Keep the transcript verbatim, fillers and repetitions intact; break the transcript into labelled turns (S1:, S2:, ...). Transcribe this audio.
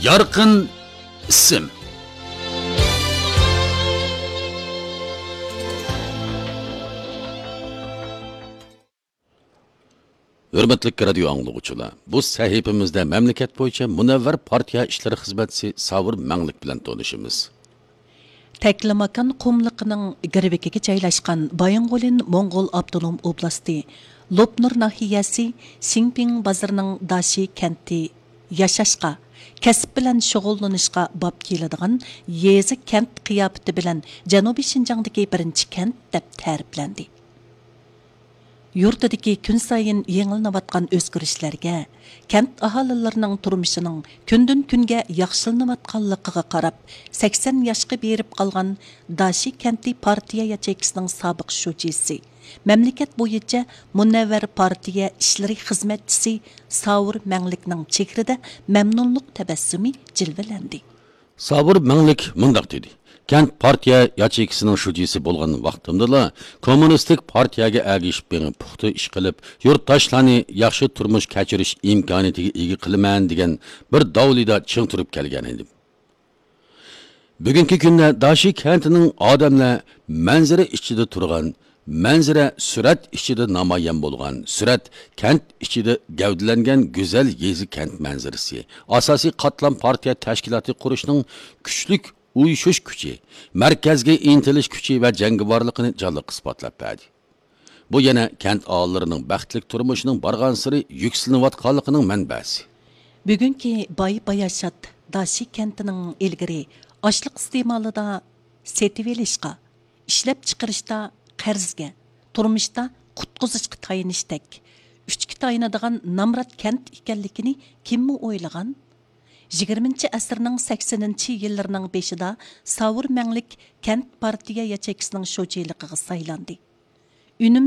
S1: Yorqin ism. Hürmetli radio anlıqçılar, bu sahifimizde memleket boyunca Munavvar Partiya İşleri Xizmatçisi Savur Manglik bilan tanışımız.
S2: Teklimakan qumliqining girvikiga joylashgan Bayang'olin Mo'ng'ol Abdunum oblasti, Lopnur nahiyasi Xinping bozorining Dashi kenti yashashqa, kasb bilan shug'ullanishga bop keladigan yezi kent qiyofati bilan Janubiy Shinjongdagi birinchi kent deb ta'riflandi. Yurtdagi kun sayin yengillanayotgan o'zgarishlarga, kent aholilarining turmushining kundan kunga yaxshilanayotganligiga qarab, sakson yoshga berib qolgan Dashi kenti partiya yacheykisining sobiq shujisi, mamlakat bo'yicha Munavvar partiya ishlari xizmatchisi Savur Manglikning chehrida mamnunlik tabassumi jilvalandi.
S1: Savur Manglik mundaq dedi. Kent partiya yacheykisining shujisi bo'lgan vaqtimda kommunistik partiyaga agishib berib puxta ish qilib, yurtdoshlarni yaxshi turmush kechirish imkoniyatiga ega qilaman degan bir davlida ching turib kelgan edim. Bugungi kunda Dashi kentining odamlar manzara ichida turgan, manzara surat ichida namoyon bo'lgan, surat kent ichida gavdalangan go'zal yezi kent manzarasi, asosiy qatlam partiya tashkiloti qurishning kuchlik uyushush kuchi, markazga intilish kuchi va jangovarligini jonliq isbotlab berdi. Bu yana kent aholilarining baxtli turmushining borgan siri yuksalanayotganligining manbasi.
S2: Bugungi boy bayashat Dashi kentining ilgari ochliq iste'molida setib olishga, ishlab chiqarishda qarzga, turmushda qutqizishga tayinishdek, uchga tayinadigan namrat kent ekanligini kimmi o'ylagan? yigirmanchi asrning saksoninchi yillarining beshida Savur Manglik kent partiya yacheykisining shujiligiga saylandi.